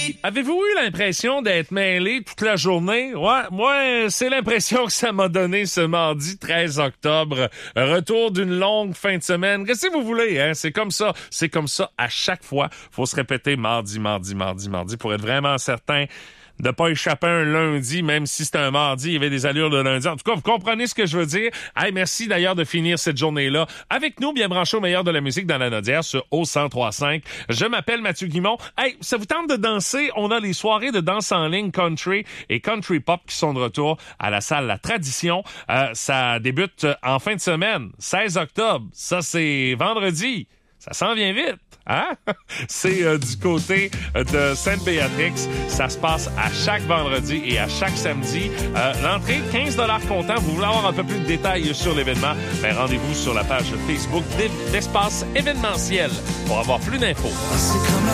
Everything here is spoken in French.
Avez-vous eu l'impression d'être mêlé toute la journée? Ouais, moi, c'est l'impression que ça m'a donné ce mardi 13 octobre. Retour d'une longue fin de semaine. Qu'est-ce que vous voulez, hein? C'est comme ça. C'est comme ça à chaque fois. Faut se répéter mardi pour être vraiment certain de pas échapper un lundi, même si c'était un mardi, il y avait des allures de lundi. En tout cas, vous comprenez ce que je veux dire. Hey, merci d'ailleurs de finir cette journée-là avec nous, bien branché au meilleur de la musique dans la Nodière sur O1035. Je m'appelle Mathieu Guimond. Hey, ça vous tente de danser? On a les soirées de danse en ligne country et country pop qui sont de retour à la salle La Tradition. Ça débute en fin de semaine, 16 octobre. Ça, c'est vendredi. Ça s'en vient vite, hein? C'est du côté de Sainte-Béatrix. Ça se passe à chaque vendredi et à chaque samedi. L'entrée, 15 $ comptant. Vous voulez avoir un peu plus de détails sur l'événement? Ben, rendez-vous sur la page Facebook d'Espace événementiel pour avoir plus d'infos.